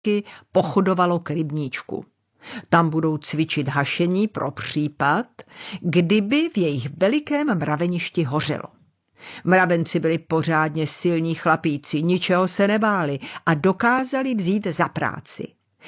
pochodovalo k rybníčku. Tam budou cvičit hašení pro případ, kdyby v jejich velikém mraveništi hořelo. Mravenci byli pořádně silní chlapíci, ničeho se nebáli a dokázali vzít za práci.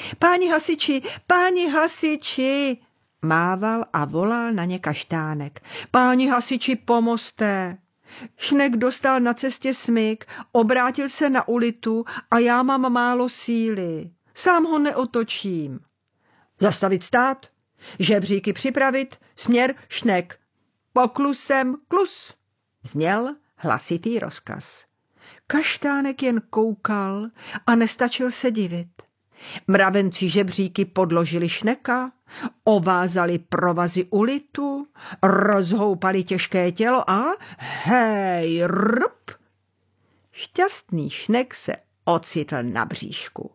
Páni hasiči, mával a volal na ně Kaštánek. Páni hasiči, pomozte. Šnek dostal na cestě smyk, obrátil se na ulitu a já mám málo síly. Sám ho neotočím. Zastavit stát, žebříky připravit, směr Šnek. Poklusem klus, zněl hlasitý rozkaz. Kaštánek jen koukal a nestačil se divit. Mravenci žebříky podložili Šneka, ovázali provazy ulitu, rozhoupali těžké tělo a hej, rup! Šťastný Šnek se ocitl na bříšku.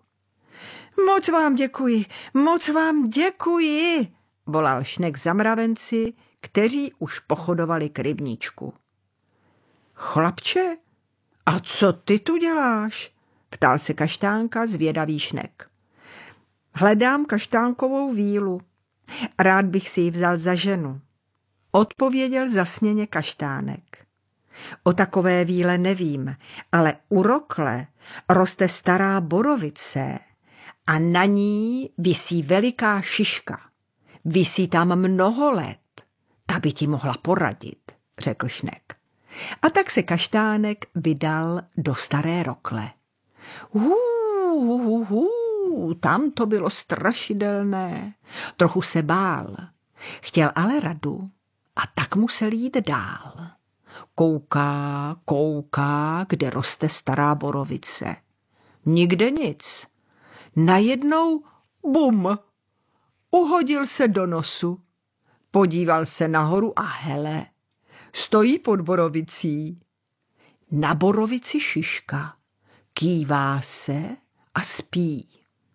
Moc vám děkuji, volal Šnek za mravenci, kteří už pochodovali k rybníčku. Chlapče, a co ty tu děláš? Ptal se Kaštánka zvědavý Šnek. Hledám kaštánkovou vílu. Rád bych si ji vzal za ženu. Odpověděl zasněně Kaštánek. O takové víle nevím, ale u rokle roste stará borovice a na ní visí veliká šiška. Visí tam mnoho let. Ta by ti mohla poradit, řekl Šnek. A tak se Kaštánek vydal do staré rokle. Tam to bylo strašidelné. Trochu se bál. Chtěl ale radu a tak musel jít dál. Kouká, kde roste stará borovice. Nikde nic. Najednou bum! Uhodil se do nosu. Podíval se nahoru a hele, stojí pod borovicí. Na borovici šiška. Kývá se a spí.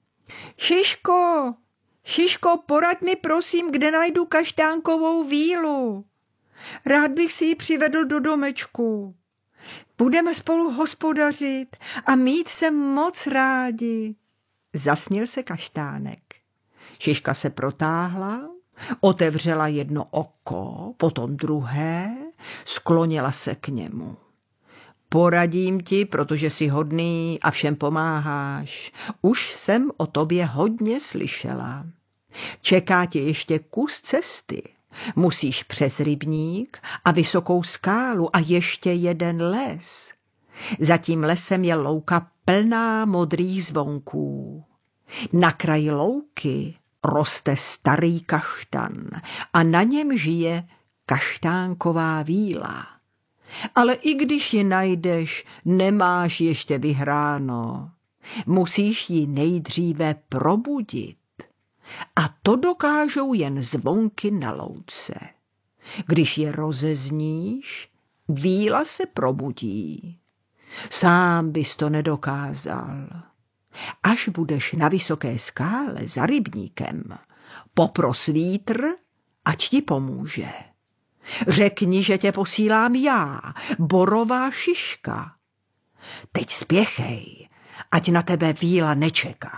Šiško, poraď mi prosím, kde najdu kaštánkovou vílu. Rád bych si ji přivedl do domečku. Budeme spolu hospodařit a mít se moc rádi. Zasnil se Kaštánek. Šiška se protáhla, otevřela jedno oko, potom druhé, sklonila se k němu. Poradím ti, protože jsi hodný a všem pomáháš. Už jsem o tobě hodně slyšela. Čeká tě ještě kus cesty. Musíš přes rybník a vysokou skálu a ještě jeden les. Za tím lesem je louka plná modrých zvonků. Na kraji louky roste starý kaštan a na něm žije kaštánková víla. Ale i když ji najdeš, nemáš ještě vyhráno. Musíš ji nejdříve probudit. A to dokážou jen zvonky na louce. Když je rozezníš, víla se probudí. Sám bys to nedokázal. Až budeš na vysoké skále za rybníkem, popros vítr, ať ti pomůže. Řekni, že tě posílám já, borová šiška. Teď spěchej, ať na tebe víla nečeká.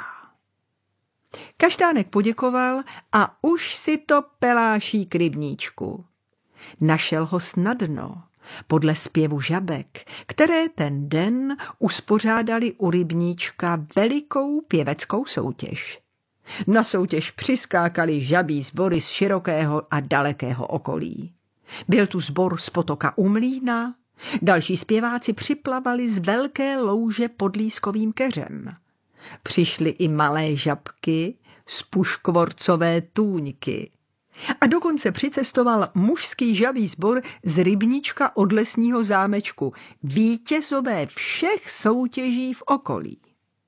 Kaštánek poděkoval a už si to peláší k rybníčku. Našel ho snadno, podle zpěvu žabek, které ten den uspořádali u rybníčka velikou pěveckou soutěž. Na soutěž přiskákali žabí sbory z širokého a dalekého okolí. Byl tu sbor z potoka u mlýna, další zpěváci připlavali z velké louže pod lískovým keřem. Přišly i malé žabky z puškvorcové tůňky. A dokonce přicestoval mužský žabí sbor z rybníčka od lesního zámečku, vítězové všech soutěží v okolí.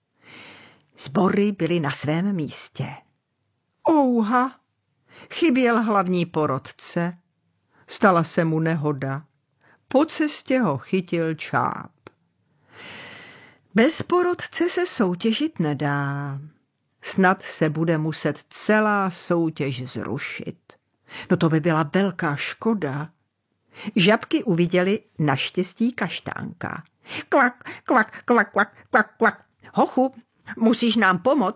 Sbory byly na svém místě. Ouha, chyběl hlavní porotce. Stala se mu nehoda. Po cestě ho chytil čáp. Bez porotce se soutěžit nedá. Snad se bude muset celá soutěž zrušit. No to by byla velká škoda. Žabky uviděly naštěstí Kaštánka. Kvak, kvak, kvak, kvak, kvak, kvak. Hochu, Musíš nám pomoct,